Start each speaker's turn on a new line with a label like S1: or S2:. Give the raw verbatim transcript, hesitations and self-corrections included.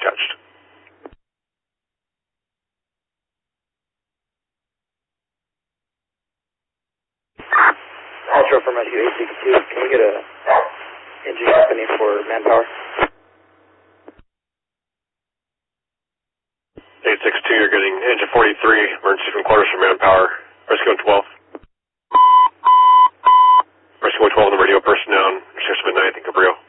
S1: attached.
S2: Ultra from Rescue eight sixty-two, can we get a engine company for manpower?
S1: eight six two, you're getting engine forty-three, emergency from quarters for manpower. Rescue one twelve. Rescue one twelve on the radio personnel, six midnight in Cabrillo.